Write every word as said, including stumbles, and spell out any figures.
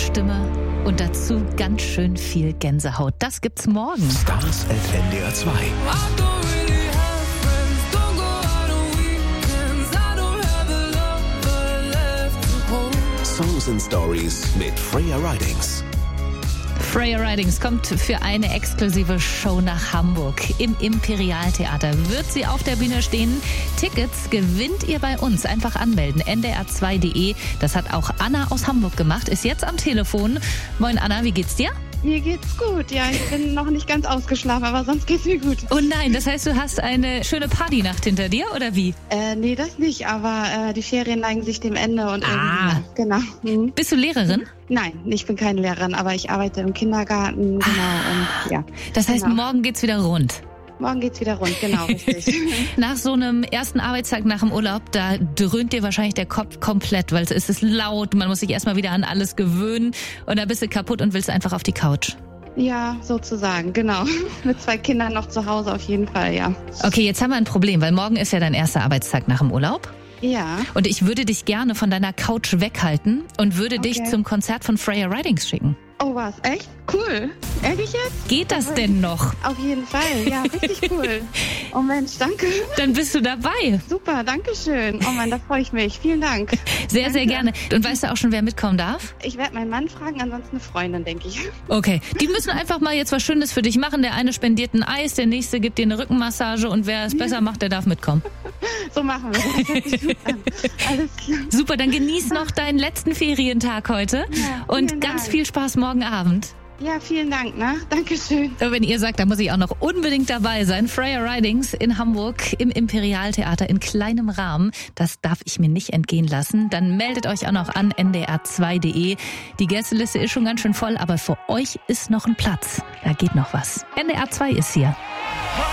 Stimme und dazu ganz schön viel Gänsehaut. Das gibt's morgen. Stars at N D R zwei. Songs and Stories mit Freya Ridings. Freya Ridings kommt für eine exklusive Show nach Hamburg. Im Imperialtheater wird sie auf der Bühne stehen. Tickets gewinnt ihr bei uns. Einfach anmelden. N D R zwei punkt de. Das hat auch Anna aus Hamburg gemacht. Ist jetzt am Telefon. Moin Anna, wie geht's dir? Mir geht's gut, ja. Ich bin noch nicht ganz ausgeschlafen, aber sonst geht's mir gut. Oh nein, das heißt, du hast eine schöne Partynacht hinter dir, oder wie? Äh, nee, das nicht, aber äh, die Ferien neigen sich dem Ende und Ah. irgendwie, genau. Mhm. Bist du Lehrerin? Nein, ich bin keine Lehrerin, aber ich arbeite im Kindergarten, genau, und ja. Das heißt, Genau. morgen geht's wieder rund. Morgen geht's wieder rund, genau, richtig. Nach so einem ersten Arbeitstag nach dem Urlaub, da dröhnt dir wahrscheinlich der Kopf komplett, weil es ist laut, man muss sich erstmal wieder an alles gewöhnen und da bist du kaputt und willst einfach auf die Couch. Ja, sozusagen, genau. Mit zwei Kindern noch zu Hause auf jeden Fall, ja. Okay, jetzt haben wir ein Problem, weil morgen ist ja dein erster Arbeitstag nach dem Urlaub. Ja, Und ich würde dich gerne von deiner Couch weghalten und würde dich Okay. zum Konzert von Freya Ridings schicken. oh was, echt? Cool. Ehrlich jetzt? Geht das denn noch? Auf jeden Fall, ja, richtig cool. Oh Mensch, danke. Dann bist du dabei. Super, danke schön. Oh Mann, da freue ich mich. Vielen Dank. Sehr, sehr gerne. Und weißt du auch schon, wer mitkommen darf? Ich werde meinen Mann fragen, ansonsten eine Freundin, denke ich. Okay, die müssen einfach mal jetzt was Schönes für dich machen. Der eine spendiert ein Eis, der nächste gibt dir eine Rückenmassage und wer es besser macht, der darf mitkommen. So machen wir das. Das hört sich gut an. Alles klar. Super, dann genieß noch deinen letzten Ferientag heute Ja, und vielen ganz Dank. viel Spaß morgen Abend. Ja, vielen Dank, ne? Dankeschön. Und wenn ihr sagt, da muss ich auch noch unbedingt dabei sein. Freya Ridings in Hamburg im Imperialtheater in kleinem Rahmen. Das darf ich mir nicht entgehen lassen. Dann meldet euch auch noch an N D R zwei punkt de. Die Gästeliste ist schon ganz schön voll, aber für euch ist noch ein Platz. Da geht noch was. N D R zwei ist hier.